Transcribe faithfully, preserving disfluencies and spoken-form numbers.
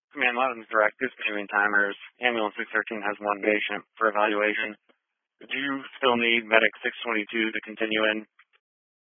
Command Mountain's direct discontinuing timers. Ambulance six thirteen has one patient for evaluation. Do you still need Medic six twenty-two to continue in?